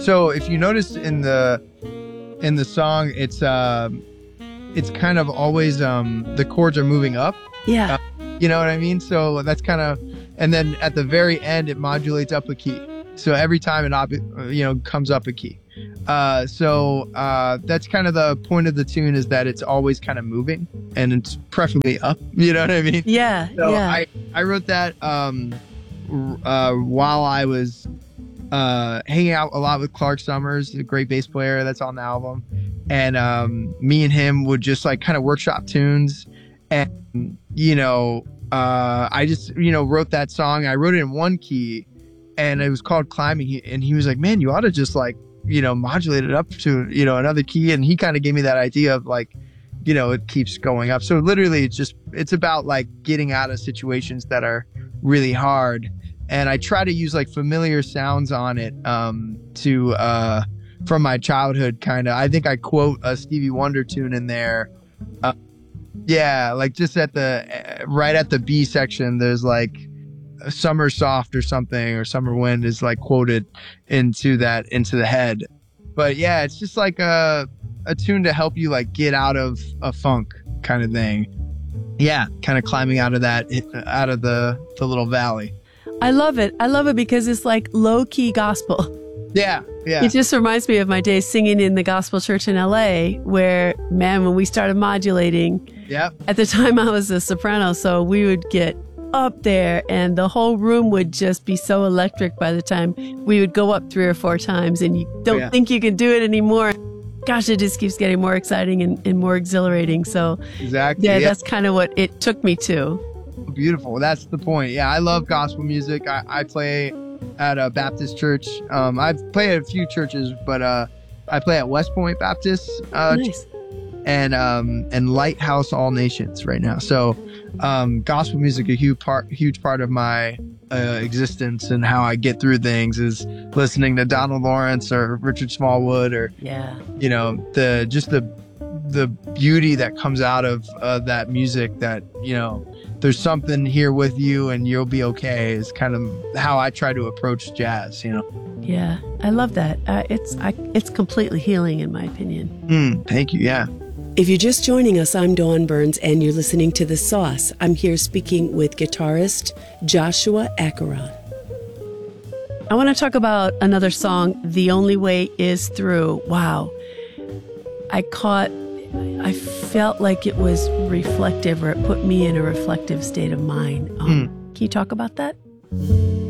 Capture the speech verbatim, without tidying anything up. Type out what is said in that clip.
So if you notice in the in the song, it's uh, it's kind of always um, the chords are moving up. Yeah. Uh, you know what I mean? So that's kind of, and then at the very end, it modulates up a key. So every time it op- you know comes up a key. Uh, so uh, that's kind of the point of the tune, is that it's always kind of moving, and it's preferably up. You know what I mean? Yeah. So yeah. I I wrote that um, uh, while I was uh, hanging out a lot with Clark Summers, a great bass player that's on the album, and um, me and him would just like kind of workshop tunes, and you know uh, I just you know wrote that song. I wrote it in one key, and it was called Climbing, and he was like, "Man, you ought to just like you know modulate it up to you know another key," and he kind of gave me that idea of like, you know, it keeps going up. So literally it's just, it's about like getting out of situations that are really hard. And I try to use like familiar sounds on it, um, to, uh, from my childhood kind of. I think I quote a Stevie Wonder tune in there. Uh, yeah, like just at the, uh, right at the B section, there's like Summer Soft or something, or Summer Wind is like quoted into that, into the head. But yeah, it's just like a, a tune to help you like get out of a funk kind of thing. Yeah, kind of climbing out of that, out of the, the little valley. I love it. I love it because it's like low-key gospel. Yeah, yeah. It just reminds me of my days singing in the gospel church in L A, where, man, when we started modulating, yep. At the time I was a soprano, so we would get up there and the whole room would just be so electric by the time we would go up three or four times, and you don't yeah. think you can do it anymore. Gosh, it just keeps getting more exciting and, and more exhilarating. So exactly, yeah, yeah, that's kind of what it took me to. Beautiful. That's the point. Yeah, I love gospel music. I, I play at a Baptist church. Um, I've played at a few churches, but uh, I play at West Point Baptist uh, Nice. and um, and Lighthouse All Nations right now. So um, gospel music, a huge part, huge part of my uh, existence and how I get through things is listening to Donald Lawrence or Richard Smallwood, or Yeah. you know the just the the beauty that comes out of uh, that music, that you know there's something here with you and you'll be okay, is kind of how I try to approach jazz, you know. Yeah, I love that. Uh, it's I, it's completely healing, in my opinion. Mm, thank you. Yeah. If you're just joining us, I'm Dawn Burns, and you're listening to The Sauce. I'm here speaking with guitarist Joshua Acheron. I want to talk about another song, The Only Way Is Through. Wow. I caught, I felt like it was reflective, or it put me in a reflective state of mind. Um, Mm. Can you talk about that?